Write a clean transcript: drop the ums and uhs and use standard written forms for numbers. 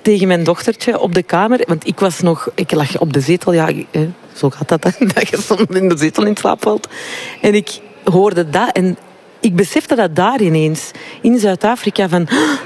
tegen mijn dochtertje op de kamer. Want ik lag op de zetel. Ja, zo gaat dat, hè, dat je soms in de zetel in slaap valt. En ik hoorde dat en ik besefte dat daar ineens, in Zuid-Afrika, van